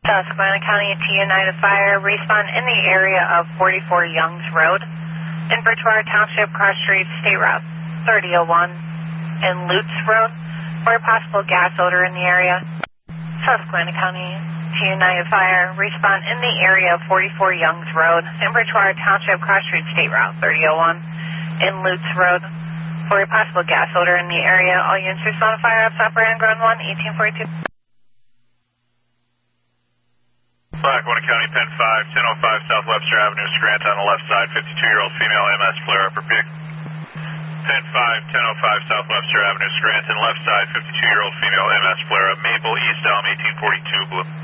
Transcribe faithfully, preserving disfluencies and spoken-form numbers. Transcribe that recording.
Susquehanna County T United Fire, respawn in the area of forty-four Youngs Road, in Bridgewater Township, cross street, State Route thirty oh one, and Lutz Road, for a possible gas odor in the area. Susquehanna County T United Fire, respawn in the area of forty-four Youngs Road, in Bridgewater Township, cross street, State Route thirty oh one, and Lutz Road, for a possible gas odor in the area. All units respond to fire ups operating on ground one, eighteen forty-two. Lackawanna County, Pen five, ten oh five South Webster Avenue, Scranton on the left side, fifty-two-year-old female M S flare-up, repeat. Pen five, ten oh five South Webster Avenue, Scranton, left side, fifty-two-year-old female M S flare-up, Maple, East Elm, eighteen forty-two, blue.